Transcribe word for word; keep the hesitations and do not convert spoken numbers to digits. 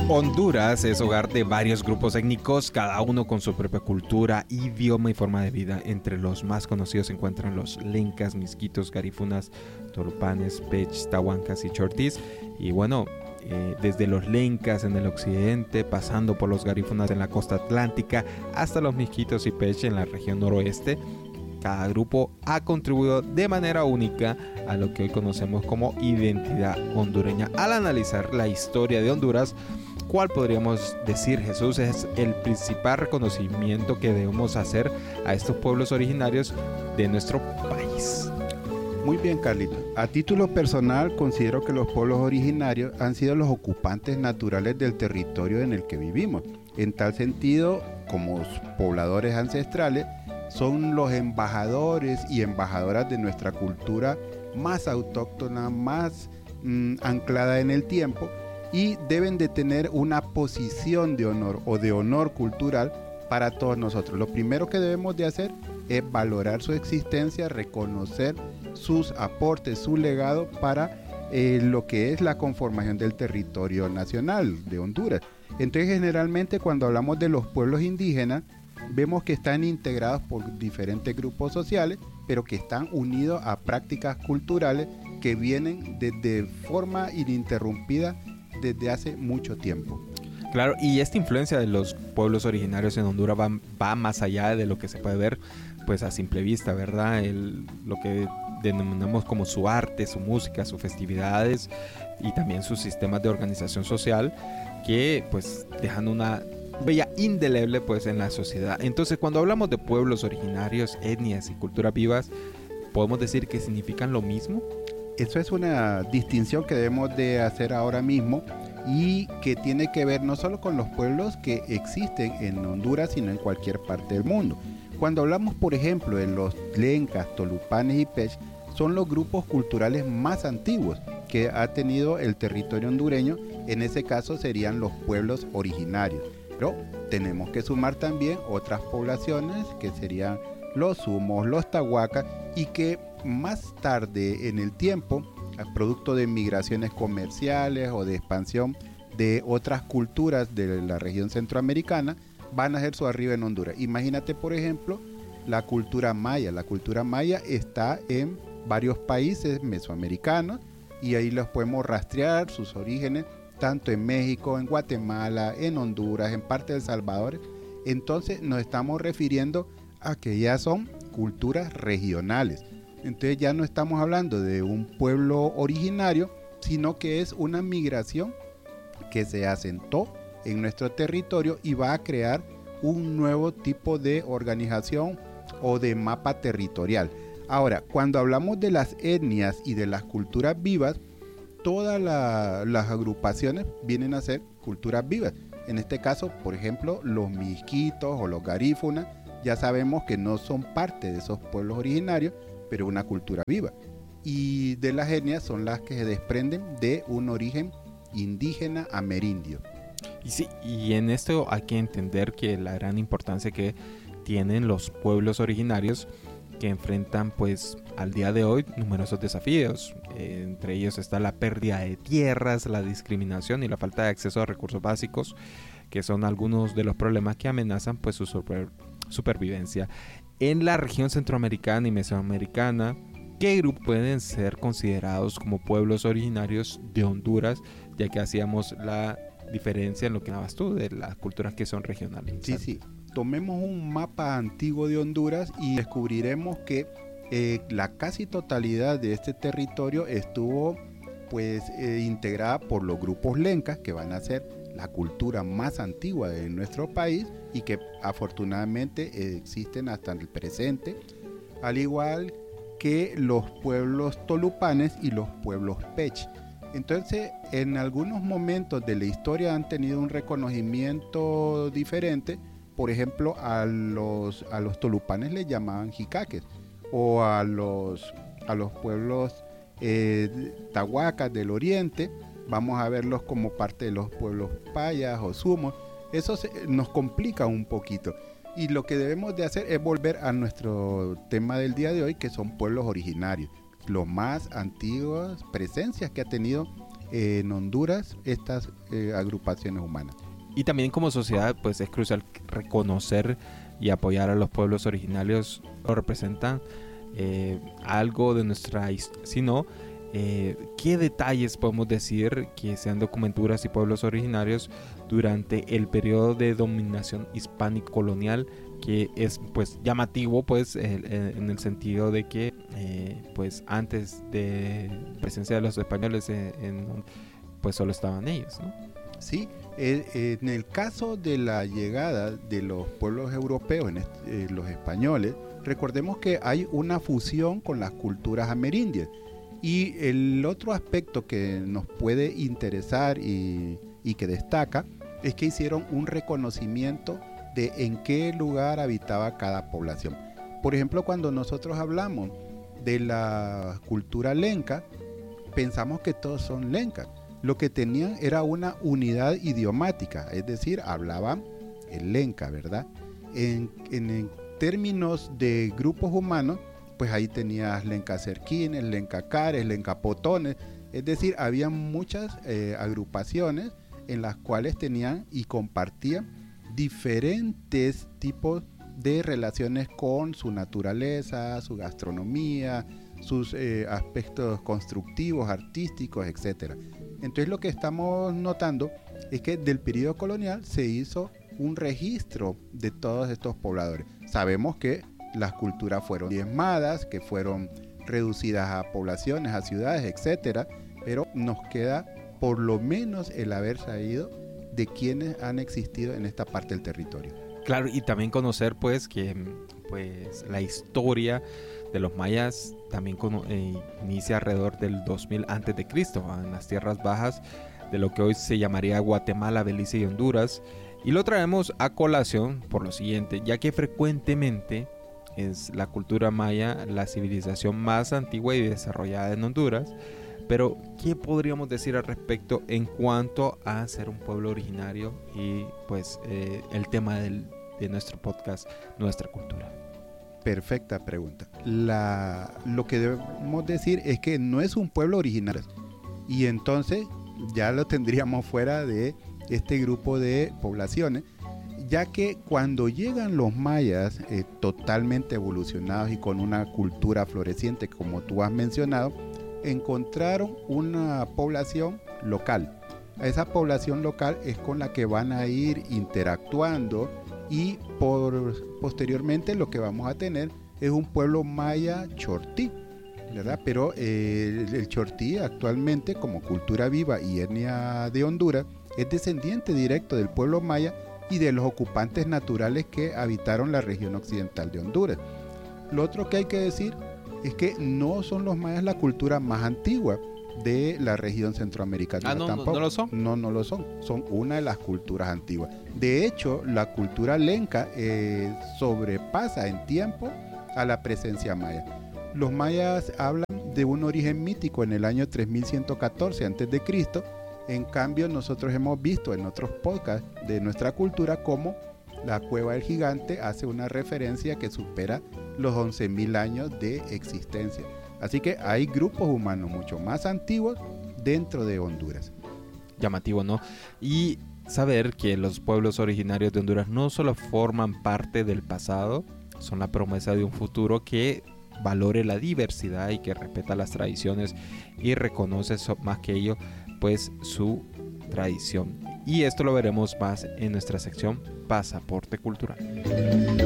Honduras es hogar de varios grupos étnicos, cada uno con su propia cultura, idioma y forma de vida. Entre los más conocidos se encuentran los lencas, misquitos, garífunas, tolupanes, pech, tahuancas y chortís. Y bueno, eh, desde los lencas en el occidente, pasando por los garífunas en la costa atlántica, hasta los misquitos y pech en la región noroeste, cada grupo ha contribuido de manera única a lo que hoy conocemos como identidad hondureña. Al analizar la historia de Honduras, ¿cuál podríamos decir, Jesús, es el principal reconocimiento que debemos hacer a estos pueblos originarios de nuestro país? Muy bien, Carlito. A título personal, considero que los pueblos originarios han sido los ocupantes naturales del territorio en el que vivimos. En tal sentido, como pobladores ancestrales, son los embajadores y embajadoras de nuestra cultura más autóctona, más mmm, anclada en el tiempo, y deben de tener una posición de honor o de honor cultural para todos nosotros. Lo primero que debemos de hacer es valorar su existencia, reconocer sus aportes, su legado para eh, lo que es la conformación del territorio nacional de Honduras. Entonces, generalmente cuando hablamos de los pueblos indígenas, vemos que están integrados por diferentes grupos sociales, pero que están unidos a prácticas culturales que vienen desde forma ininterrumpida desde hace mucho tiempo. Claro, y esta influencia de los pueblos originarios en Honduras va, va más allá de lo que se puede ver pues a simple vista, ¿verdad? El, lo que denominamos como su arte, su música, sus festividades y también sus sistemas de organización social que pues dejan una huella indeleble pues en la sociedad. Entonces, cuando hablamos de pueblos originarios, etnias y culturas vivas, ¿podemos decir que significan lo mismo? Eso es una distinción que debemos de hacer ahora mismo y que tiene que ver no solo con los pueblos que existen en Honduras, sino en cualquier parte del mundo. Cuando hablamos, por ejemplo, de los lencas, tolupanes y pech, son los grupos culturales más antiguos que ha tenido el territorio hondureño. En ese caso serían los pueblos originarios. Pero tenemos que sumar también otras poblaciones que serían los sumos, los tahuacas, y que más tarde en el tiempo, producto de migraciones comerciales o de expansión de otras culturas de la región centroamericana, van a hacer su arribo en Honduras. Imagínate, por ejemplo, la cultura maya. La cultura maya está en varios países mesoamericanos y ahí los podemos rastrear sus orígenes, tanto en México, en Guatemala, en Honduras, en parte de El Salvador. Entonces nos estamos refiriendo a que ya son culturas regionales. Entonces ya no estamos hablando de un pueblo originario, sino que es una migración que se asentó en nuestro territorio y va a crear un nuevo tipo de organización o de mapa territorial. Ahora, cuando hablamos de las etnias y de las culturas vivas, todas la, las agrupaciones vienen a ser culturas vivas. En este caso, por ejemplo, los misquitos o los garífunas, ya sabemos que no son parte de esos pueblos originarios, pero una cultura viva. Y de las etnias son las que se desprenden de un origen indígena amerindio. Y sí, y en esto hay que entender que la gran importancia que tienen los pueblos originarios, que enfrentan pues al día de hoy numerosos desafíos. Eh, entre ellos está la pérdida de tierras, la discriminación y la falta de acceso a recursos básicos, que son algunos de los problemas que amenazan pues su super, supervivencia. En la región centroamericana y mesoamericana, ¿qué grupos pueden ser considerados como pueblos originarios de Honduras? Ya que hacíamos la diferencia en lo que hablabas tú de las culturas que son regionales. Sí, sí. Tomemos un mapa antiguo de Honduras y descubriremos que eh, la casi totalidad de este territorio estuvo pues eh, integrada por los grupos lencas, que van a ser la cultura más antigua de nuestro país y que afortunadamente eh, existen hasta el presente, al igual que los pueblos tolupanes y los pueblos pech. Entonces, en algunos momentos de la historia han tenido un reconocimiento diferente. Por ejemplo, a los, a los tolupanes les llamaban jicaques, o a los, a los pueblos eh, tahuacas del oriente, vamos a verlos como parte de los pueblos payas o sumos. Eso se, nos complica un poquito. Y lo que debemos de hacer es volver a nuestro tema del día de hoy, que son pueblos originarios, los más antiguas presencias que ha tenido eh, en Honduras estas eh, agrupaciones humanas. Y también como sociedad, pues es crucial reconocer y apoyar a los pueblos originarios. No representan eh, algo de nuestra historia, sino eh, qué detalles podemos decir que sean documenturas y pueblos originarios durante el periodo de dominación hispánico-colonial, que es pues llamativo pues eh, eh, en el sentido de que eh, pues antes de la presencia de los españoles eh, en, pues solo estaban ellos, ¿no? Sí, eh, en el caso de la llegada de los pueblos europeos, en este, eh, los españoles, recordemos que hay una fusión con las culturas amerindias. Y el otro aspecto que nos puede interesar y, y que destaca es que hicieron un reconocimiento de en qué lugar habitaba cada población. Por ejemplo, cuando nosotros hablamos de la cultura lenca, pensamos que todos son lencas. Lo que tenían era una unidad idiomática, es decir, hablaban el lenca, ¿verdad? En, en, en términos de grupos humanos, pues ahí tenías lencacerquines, lencacares, lencapotones, es decir, había muchas eh, agrupaciones en las cuales tenían y compartían diferentes tipos de relaciones con su naturaleza, su gastronomía, sus eh, aspectos constructivos, artísticos, etcétera. Entonces lo que estamos notando es que del periodo colonial se hizo un registro de todos estos pobladores. Sabemos que las culturas fueron diezmadas, que fueron reducidas a poblaciones, a ciudades, etcétera, pero nos queda por lo menos el haber sabido de quienes han existido en esta parte del territorio. Claro, y también conocer pues que pues la historia de los mayas también con, eh, inicia alrededor del dos mil antes de Cristo en las tierras bajas de lo que hoy se llamaría Guatemala, Belice y Honduras, y lo traemos a colación por lo siguiente, ya que frecuentemente es la cultura maya la civilización más antigua y desarrollada en Honduras. Pero, ¿qué podríamos decir al respecto en cuanto a ser un pueblo originario y pues eh, el tema del, de nuestro podcast, nuestra cultura? Perfecta pregunta. La, lo que debemos decir es que no es un pueblo originario y entonces ya lo tendríamos fuera de este grupo de poblaciones, ya que cuando llegan los mayas eh, totalmente evolucionados y con una cultura floreciente, como tú has mencionado, encontraron una población local. A esa población local es con la que van a ir interactuando y por, posteriormente lo que vamos a tener es un pueblo maya chortí, ¿verdad? Pero eh, el, el chortí actualmente como cultura viva y etnia de Honduras es descendiente directo del pueblo maya y de los ocupantes naturales que habitaron la región occidental de Honduras. Lo otro que hay que decir es que no son los mayas la cultura más antigua de la región centroamericana. Ah, no, tampoco. no lo son. No, no lo son. Son una de las culturas antiguas. De hecho, la cultura lenca eh, sobrepasa en tiempo a la presencia maya. Los mayas hablan de un origen mítico en el año tres mil ciento catorce antes de Cristo. En cambio, nosotros hemos visto en otros podcasts de nuestra cultura cómo la Cueva del Gigante hace una referencia que supera los once mil años de existencia. Así que hay grupos humanos mucho más antiguos dentro de Honduras. Llamativo, ¿no? Y saber que los pueblos originarios de Honduras no solo forman parte del pasado, son la promesa de un futuro que valore la diversidad y que respeta las tradiciones y reconoce más que ello, pues su tradición. Y esto lo veremos más en nuestra sección Pasaporte Cultural.